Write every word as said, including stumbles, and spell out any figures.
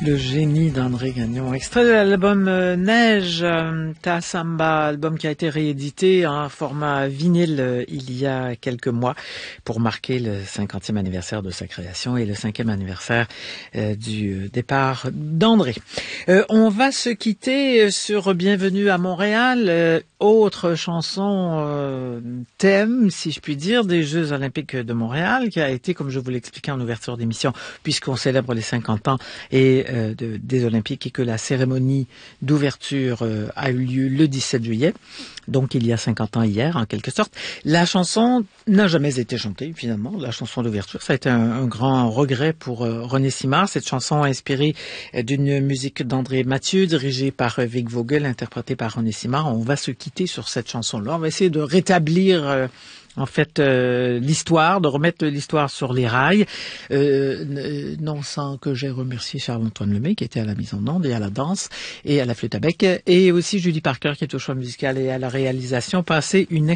Le génie d'André Gagnon, extrait de l'album euh, Neige, euh, Ta Samba, album qui a été réédité en format vinyle euh, il y a quelques mois pour marquer le cinquantième anniversaire de sa création et le cinquième anniversaire euh, du départ d'André. Euh, on va se quitter sur Bienvenue à Montréal, euh, autre chanson euh, thème, si je puis dire, des Jeux olympiques de Montréal, qui a été, comme je vous l'expliquais en ouverture d'émission, puisqu'on célèbre les cinquante ans et euh, de, des Olympiques et que la cérémonie d'ouverture euh, a eu lieu le dix-sept juillet, donc il y a cinquante ans hier, en quelque sorte. La chanson n'a jamais été chantée, finalement, la chanson d'ouverture. Ça a été un, un grand regret pour euh, René Simard. Cette chanson inspirée euh, d'une musique d'André Mathieu, dirigée par euh, Vic Vogel, interprétée par René Simard. On va se quitter sur cette chanson-là. On va essayer de rétablir... Euh, En fait, euh, l'histoire, de remettre l'histoire sur les rails, euh, non sans que j'ai remercié Charles-Antoine Lemay qui était à la mise en onde et à la danse et à la flûte à bec, et aussi Julie Parker qui est au choix musical et à la réalisation. Passez une